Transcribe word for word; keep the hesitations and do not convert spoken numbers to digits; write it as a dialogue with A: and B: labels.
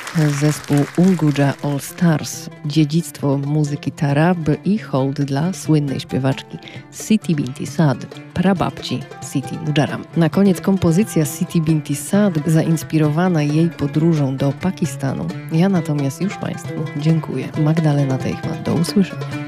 A: Zespół Unguja All Stars, dziedzictwo muzyki tarab i hołd dla słynnej śpiewaczki Siti Binti Saad, prababci Siti Mujaram. Na koniec kompozycja Siti Binti Saad zainspirowana jej podróżą do Pakistanu. Ja natomiast już Państwu dziękuję. Magdalena Teichmann, do usłyszenia.